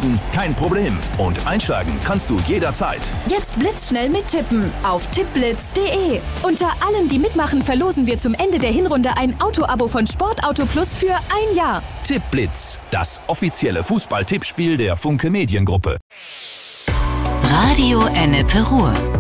Minuten, kein Problem. Und einsteigen kannst du jederzeit. Jetzt blitzschnell mittippen auf tippblitz.de. Unter allen, die mitmachen, verlosen wir zum Ende der Hinrunde ein Auto-Abo von Sportauto Plus für 1 Jahr. Tippblitz, das offizielle Fußball-Tippspiel der Funke Mediengruppe. Radio Ennepe Ruhr.